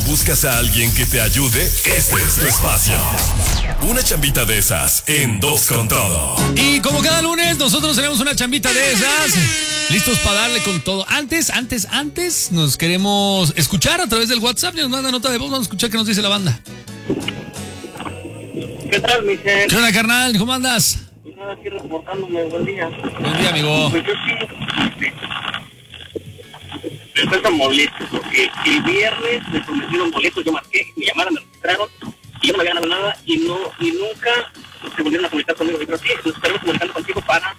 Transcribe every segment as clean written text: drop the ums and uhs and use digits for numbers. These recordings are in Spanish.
buscas a alguien que te ayude, este es tu espacio. Una chambita de esas en Dos con Todo. Y como cada lunes, nosotros tenemos una chambita de esas. Listos para darle con todo. Antes, nos queremos escuchar a través del WhatsApp. Y nos manda nota de voz. Vamos a escuchar qué nos dice la banda. ¿Qué tal, Michelle? ¿Qué onda, carnal? ¿Cómo andas? Pues nada, aquí reportándome. Buen día. Buen día, amigo. Pues yo sí. Me encuentro molesto porque el viernes me prometieron boletos. Yo marqué, me llamaron, me registraron. Y yo no me había ganado nada. Y nunca se volvieron a comunicar conmigo. Pero sí, nos estaremos comunicando contigo para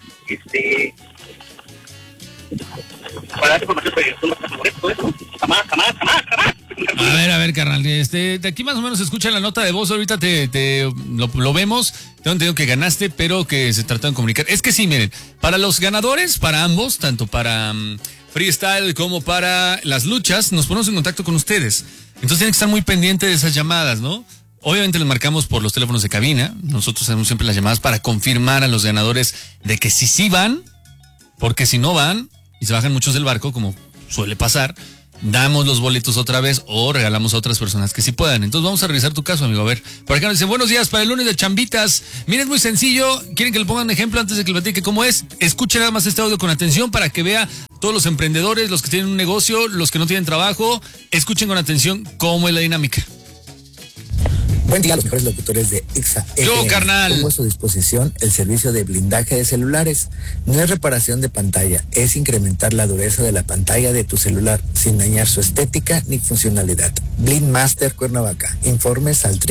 dar información sobre los boletos, todo eso. Jamás. A ver, carnal. De aquí más o menos se escucha la nota de voz. Ahorita lo vemos. Tengo entendido que ganaste, pero que se trata de comunicar. Es que sí, miren, para los ganadores, para ambos, tanto para freestyle como para las luchas, nos ponemos en contacto con ustedes. Entonces tienen que estar muy pendientes de esas llamadas, ¿no? Obviamente les marcamos por los teléfonos de cabina. Nosotros hacemos siempre las llamadas para confirmar a los ganadores de que sí van, porque si no van y se bajan muchos del barco, como suele pasar, damos los boletos otra vez o regalamos a otras personas que sí puedan. Entonces vamos a revisar tu caso, amigo. A ver, por acá nos dice, buenos días para el lunes de chambitas. Miren, es muy sencillo. ¿Quieren que le pongan un ejemplo antes de que le platique cómo es? Escuchen nada más este audio con atención para que vea todos los emprendedores, los que tienen un negocio, los que no tienen trabajo. Escuchen con atención cómo es la dinámica. Buen día a los mejores locutores de Exa. Yo, carnal. Pongo a su disposición el servicio de blindaje de celulares. No es reparación de pantalla, es incrementar la dureza de la pantalla de tu celular sin dañar su estética ni funcionalidad. Blindmaster Cuernavaca. Informes al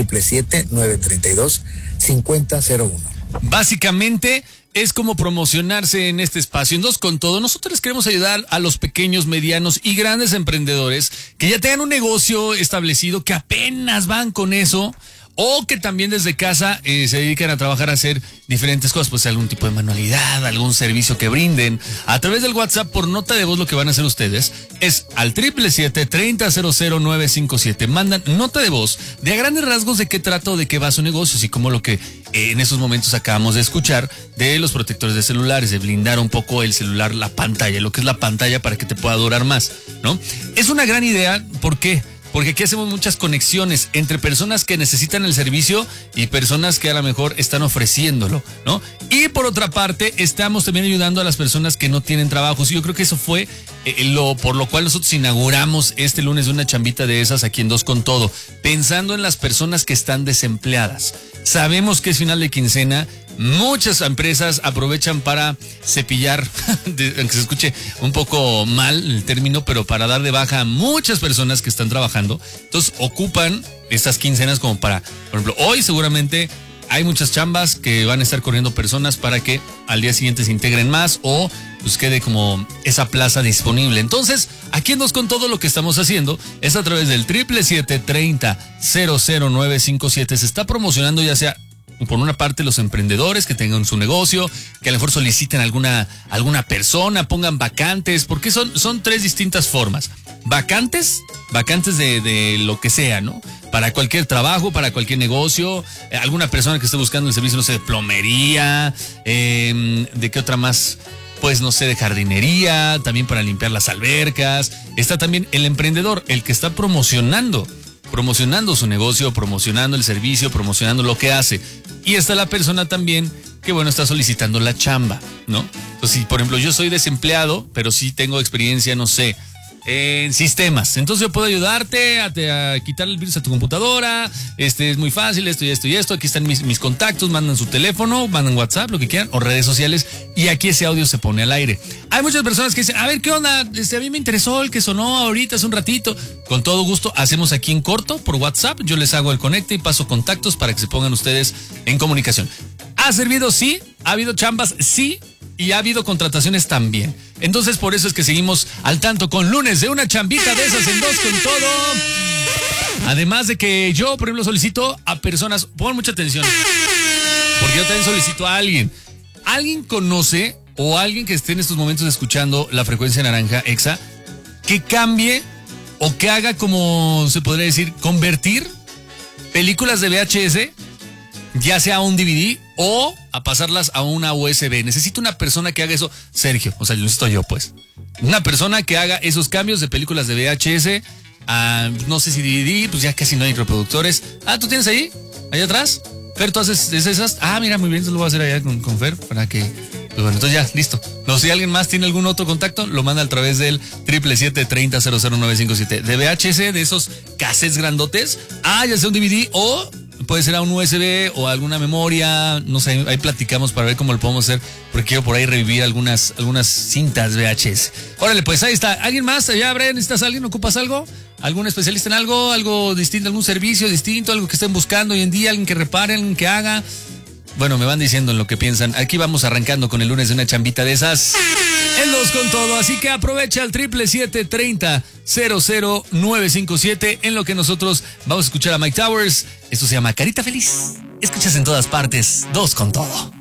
777-932-5001. Básicamente es como promocionarse en este espacio. En Dos con Todo, nosotros les queremos ayudar a los pequeños, medianos y grandes emprendedores que ya tengan un negocio establecido, que apenas van con eso, o que también desde casa se dedican a trabajar a hacer diferentes cosas, pues algún tipo de manualidad, algún servicio que brinden. A través del WhatsApp, por nota de voz, lo que van a hacer ustedes es al 777-300957. Mandan nota de voz de a grandes rasgos de qué trata o de qué va su negocio, así como lo que en esos momentos acabamos de escuchar de los protectores de celulares, de blindar un poco el celular, la pantalla, lo que es la pantalla para que te pueda durar más, ¿no? Es una gran idea. ¿Por qué? Porque aquí hacemos muchas conexiones entre personas que necesitan el servicio y personas que a lo mejor están ofreciéndolo, ¿no? Y por otra parte, estamos también ayudando a las personas que no tienen trabajo. Sí, yo creo que eso fue por lo cual nosotros inauguramos este lunes una chambita de esas aquí en Dos con Todo, pensando en las personas que están desempleadas. Sabemos que es final de quincena. Muchas empresas aprovechan para cepillar, aunque se escuche un poco mal el término, pero para dar de baja a muchas personas que están trabajando. Entonces ocupan estas quincenas como para, por ejemplo, hoy seguramente hay muchas chambas que van a estar corriendo personas para que al día siguiente se integren más o pues quede como esa plaza disponible. Entonces, aquí en Dos con Todo lo que estamos haciendo es a través del 777-300957. Se está promocionando ya sea por una parte los emprendedores que tengan su negocio, que a lo mejor soliciten alguna persona, pongan vacantes, porque son tres distintas formas. Vacantes de lo que sea, ¿no? Para cualquier trabajo, para cualquier negocio, alguna persona que esté buscando el servicio, no sé, de plomería, ¿de qué otra más? Pues no sé, de jardinería, también para limpiar las albercas. Está también el emprendedor, el que está promocionando su negocio, promocionando el servicio, promocionando lo que hace. Y está la persona también que, bueno, está solicitando la chamba, ¿no? Entonces, si, por ejemplo, yo soy desempleado, pero sí tengo experiencia, no sé, en sistemas. Entonces yo puedo ayudarte a quitarle el virus a tu computadora. Es muy fácil, esto y esto. Aquí están mis contactos, mandan su teléfono, mandan WhatsApp, lo que quieran, o redes sociales, y aquí ese audio se pone al aire. Hay muchas personas que dicen, a ver, ¿qué onda? A mí me interesó el que sonó ahorita hace un ratito. Con todo gusto, hacemos aquí en corto, por WhatsApp, yo les hago el conecte y paso contactos para que se pongan ustedes en comunicación. ¿Ha servido? Sí. ¿Ha habido chambas? Sí. Y ha habido contrataciones también. Entonces, por eso es que seguimos al tanto con lunes de una chambita de esas en Dos con Todo. Además de que yo, por ejemplo, solicito a personas, pongan mucha atención, porque yo también solicito a alguien. ¿Alguien conoce o alguien que esté en estos momentos escuchando la frecuencia naranja Exa, que cambie o que haga, como se podría decir, convertir películas de VHS, ya sea a un DVD o a pasarlas a una USB? Necesito una persona que haga eso, Sergio, o sea, lo necesito yo, pues. Una persona que haga esos cambios de películas de VHS no sé si DVD, pues ya casi no hay reproductores. ¿Tú tienes ahí? ¿Ahí atrás? Fer, ¿tú haces esas? Mira, muy bien, eso lo voy a hacer allá con Fer para que... Pues bueno, entonces ya, listo. No, si alguien más tiene algún otro contacto, lo manda a través del 777-30-00957. De VHS, de esos cassettes grandotes. Ya sea un DVD o puede ser a un USB o alguna memoria. No sé, ahí platicamos para ver cómo lo podemos hacer. Porque quiero por ahí revivir algunas cintas VHS. Órale, pues ahí está. ¿Alguien más? Allá, Brian, ¿necesitas alguien? ¿Ocupas algo? ¿Algún especialista en algo? ¿Algo distinto? ¿Algún servicio distinto? ¿Algo que estén buscando hoy en día? ¿Alguien que repare? ¿Alguien que haga? Bueno, me van diciendo en lo que piensan. Aquí vamos arrancando con el lunes de una chambita de esas. En Dos con Todo. Así que aprovecha el 777-30-00957 en lo que nosotros vamos a escuchar a Mike Towers. Esto se llama Carita Feliz. Escuchas en todas partes. Dos con Todo.